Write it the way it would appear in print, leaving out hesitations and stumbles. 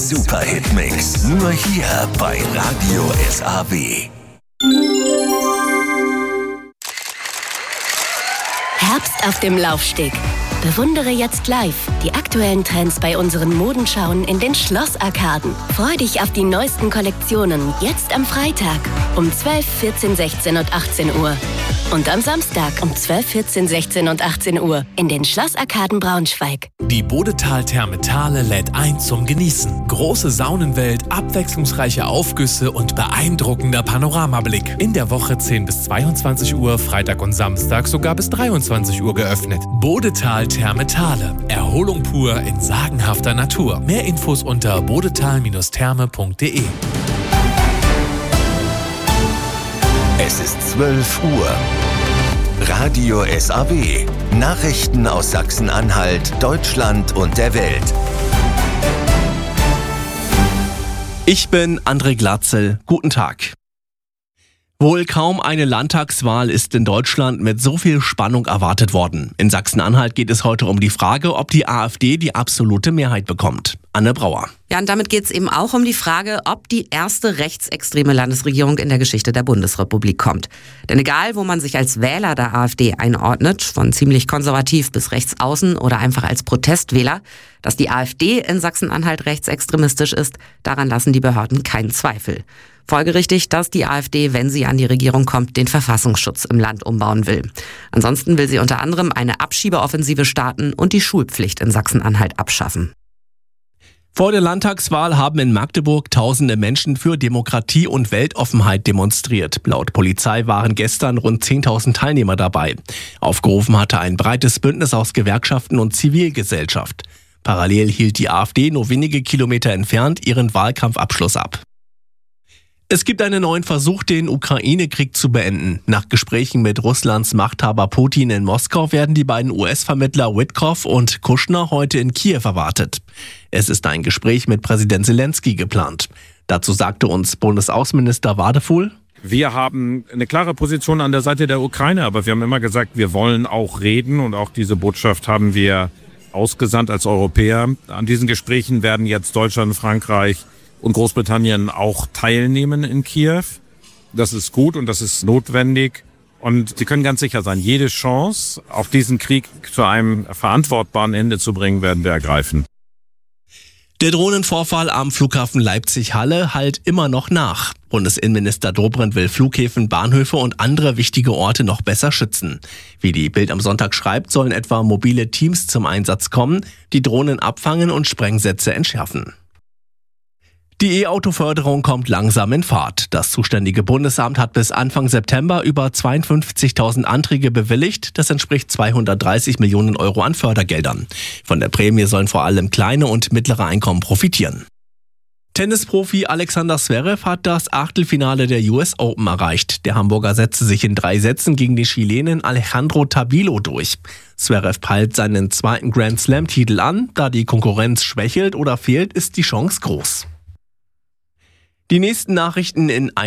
Super-Hit-Mix. Nur hier bei Radio SAW. Herbst auf dem Laufsteg. Bewundere jetzt live die aktuellen Trends bei unseren Modenschauen in den Schlossarkaden. Freu dich auf die neuesten Kollektionen jetzt am Freitag um 12, 14, 16 und 18 Uhr. Und am Samstag um 12, 14, 16 und 18 Uhr in den Schlossarkaden Braunschweig. Die Bodetal Therme Thale lädt ein zum Genießen. Große Saunenwelt, abwechslungsreiche Aufgüsse und beeindruckender Panoramablick. In der Woche 10 bis 22 Uhr, Freitag und Samstag sogar bis 23 Uhr geöffnet. Bodetal Therme Thale. Erholung pur in sagenhafter Natur. Mehr Infos unter bodetal-therme.de. Es ist 12 Uhr. Radio SAW. Nachrichten aus Sachsen-Anhalt, Deutschland und der Welt. Ich bin André Glatzel. Guten Tag. Wohl kaum eine Landtagswahl ist in Deutschland mit so viel Spannung erwartet worden. In Sachsen-Anhalt geht es heute um die Frage, ob die AfD die absolute Mehrheit bekommt. Anne Brauer. Ja, und damit geht es eben auch um die Frage, ob die erste rechtsextreme Landesregierung in der Geschichte der Bundesrepublik kommt. Denn egal, wo man sich als Wähler der AfD einordnet, von ziemlich konservativ bis rechts außen oder einfach als Protestwähler, dass die AfD in Sachsen-Anhalt rechtsextremistisch ist, daran lassen die Behörden keinen Zweifel. Folgerichtig, dass die AfD, wenn sie an die Regierung kommt, den Verfassungsschutz im Land umbauen will. Ansonsten will sie unter anderem eine Abschiebeoffensive starten und die Schulpflicht in Sachsen-Anhalt abschaffen. Vor der Landtagswahl haben in Magdeburg tausende Menschen für Demokratie und Weltoffenheit demonstriert. Laut Polizei waren gestern rund 10.000 Teilnehmer dabei. Aufgerufen hatte ein breites Bündnis aus Gewerkschaften und Zivilgesellschaft. Parallel hielt die AfD nur wenige Kilometer entfernt ihren Wahlkampfabschluss ab. Es gibt einen neuen Versuch, den Ukraine-Krieg zu beenden. Nach Gesprächen mit Russlands Machthaber Putin in Moskau werden die beiden US-Vermittler Witkoff und Kushner heute in Kiew erwartet. Es ist ein Gespräch mit Präsident Zelensky geplant. Dazu sagte uns Bundesaußenminister Wadefuhl: Wir haben eine klare Position an der Seite der Ukraine, aber wir haben immer gesagt, wir wollen auch reden und auch diese Botschaft haben wir ausgesandt als Europäer. An diesen Gesprächen werden jetzt Deutschland, Frankreich und Großbritannien auch teilnehmen in Kiew. Das ist gut und das ist notwendig. Und Sie können ganz sicher sein, jede Chance, auch diesen Krieg zu einem verantwortbaren Ende zu bringen, werden wir ergreifen. Der Drohnenvorfall am Flughafen Leipzig-Halle hallt immer noch nach. Bundesinnenminister Dobrindt will Flughäfen, Bahnhöfe und andere wichtige Orte noch besser schützen. Wie die Bild am Sonntag schreibt, sollen etwa mobile Teams zum Einsatz kommen, die Drohnen abfangen und Sprengsätze entschärfen. Die E-Auto-Förderung kommt langsam in Fahrt. Das zuständige Bundesamt hat bis Anfang September über 52.000 Anträge bewilligt. Das entspricht 230 Millionen Euro an Fördergeldern. Von der Prämie sollen vor allem kleine und mittlere Einkommen profitieren. Tennisprofi Alexander Zverev hat das Achtelfinale der US Open erreicht. Der Hamburger setzte sich in 3 Sätzen gegen den Chilenen Alejandro Tabilo durch. Zverev peilt seinen zweiten Grand-Slam-Titel an. Da die Konkurrenz schwächelt oder fehlt, ist die Chance groß. Die nächsten Nachrichten in